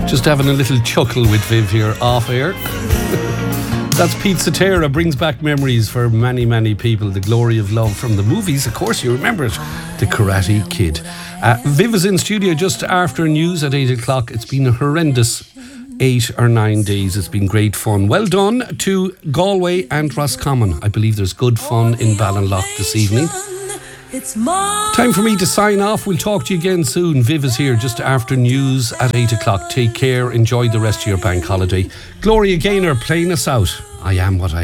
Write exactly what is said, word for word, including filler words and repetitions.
Just having a little chuckle with Viv here off air. That's Pizza Terra, brings back memories for many, many people. The glory of love from the movies. Of course, you remember it. The Karate Kid. Uh, Viv is in studio just after news at eight o'clock. It's been a horrendous eight or nine days. It's been great fun. Well done to Galway and Roscommon. I believe there's good fun in Ballinlough this evening. Time for me to sign off. We'll talk to you again soon. Viv is here just after news at eight o'clock. Take care. Enjoy the rest of your bank holiday. Gloria Gaynor playing us out. I am what I am.